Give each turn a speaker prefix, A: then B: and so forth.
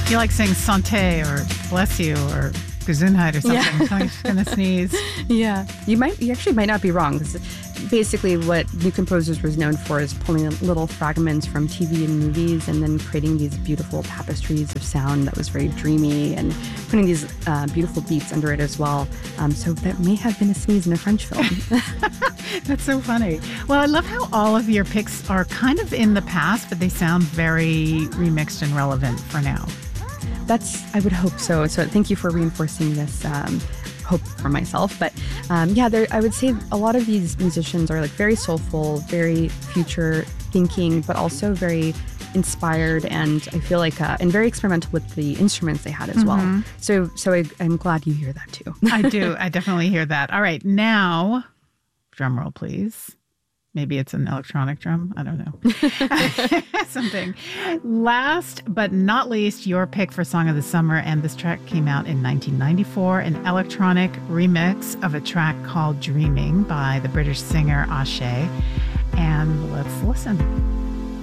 A: You like saying santé or bless you or Gesundheit or something.
B: Yeah.
A: Someone's going to sneeze.
B: Yeah. You actually might not be wrong. Because basically what New Composers was known for is pulling little fragments from TV and movies and then creating these beautiful tapestries of sound that was very dreamy and putting these beautiful beats under it as well. So that may have been a sneeze in a French film.
A: That's so funny. Well, I love how all of your picks are kind of in the past, but they sound very remixed and relevant for now.
B: I would hope so. So thank you for reinforcing this hope for myself. But I would say a lot of these musicians are like very soulful, very future thinking, but also very inspired, and I feel like and very experimental with the instruments they had as well. So I'm glad you hear that too.
A: I do. I definitely hear that. All right, now, drum roll, please. Maybe it's an electronic drum. I don't know. Something. Last but not least, your pick for Song of the Summer. And this track came out in 1994, an electronic remix of a track called Dreaming by the British singer Ashe. And let's listen.